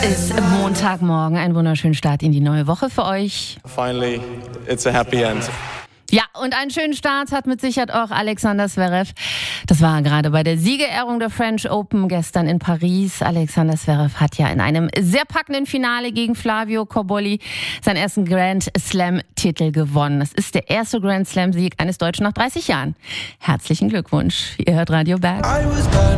ist Montagmorgen. Ein wunderschönen Start in die neue Woche für euch. Finally, it's a happy end. Ja, und einen schönen Start hat mit Sicherheit auch Alexander Zverev. Das war gerade bei der Siegerehrung der French Open gestern in Paris. Alexander Zverev hat ja in einem sehr packenden Finale gegen Flavio Cobolli seinen ersten Grand Slam-Titel gewonnen. Das ist der erste Grand Slam-Sieg eines Deutschen nach 30 Jahren. Herzlichen Glückwunsch. Ihr hört Radio Berg.